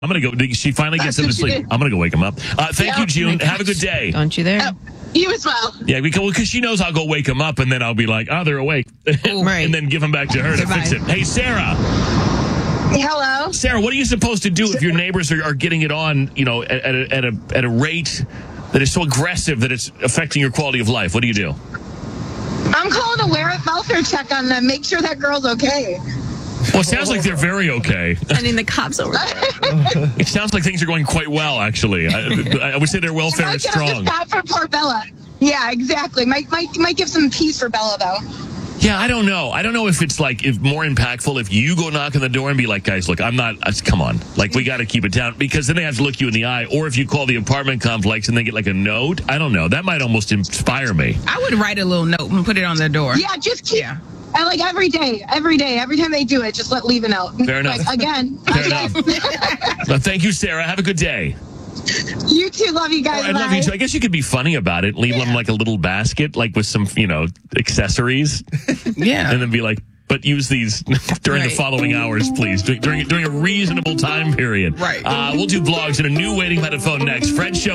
I'm going to go. She finally gets him to sleep. I'm going to go wake him up. Thank you, June. Have a good day. Don't you there? You as well. Yeah, because she knows I'll go wake them up, and then I'll be like, oh, they're awake. Right. And then give them back to her to fix it. Hey, Sarah. Hello. Sarah, what are you supposed to do if your neighbors are getting it on, at a rate that is so aggressive that it's affecting your quality of life? What do you do? I'm calling a welfare check on them. Make sure that girl's okay. Well, it sounds like they're very okay. Sending the cops over. It sounds like things are going quite well, actually. I would say their welfare is strong. Stop for poor Bella. Yeah, exactly. Might give some peace for Bella, though. Yeah, I don't know. I don't know if it's if more impactful if you go knock on the door and be like, guys, look, I'm not, come on. We got to keep it down. Because then they have to look you in the eye. Or if you call the apartment complex and they get a note. I don't know. That might almost inspire me. I would write a little note and put it on their door. Yeah, just keep. Yeah. Every day, every time they do it, just leave a note. Fair enough. Again. Fair enough. Well, thank you, Sarah. Have a good day. You too. Love you guys. I love you too. I guess you could be funny about it. Leave them a little basket, with some, accessories. Yeah. And then be like, but use these during the following hours, please. During a reasonable time period. Right. We'll do vlogs and a new waiting by the phone next. Fred Show.